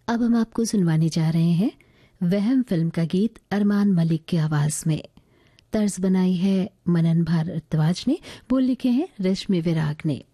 अब हम आपको सुनवाने जा रहे हैं वहम फिल्म का गीत अरमान मलिक की आवाज में। तर्ज बनाई है मनन भारद्वाज ने, बोल लिखे हैं रश्मि विराग ने।